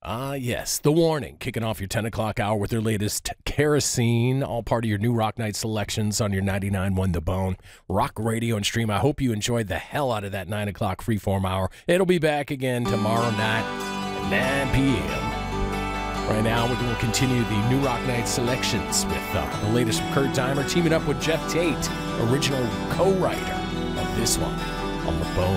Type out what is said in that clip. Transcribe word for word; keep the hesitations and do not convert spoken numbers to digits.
Ah, yes, The Warning, kicking off your ten o'clock hour with their latest Kerosene, all part of your new Rock Night selections on your ninety-nine point one The Bone, Rock Radio and Stream. I hope you enjoyed the hell out of that nine o'clock freeform hour. It'll be back again tomorrow night at nine p.m. Right now, we're going to continue the new Rock Night selections with uh, the latest from Kurt Dimer, teaming up with Jeff Tate, original co-writer of this one on The Bone.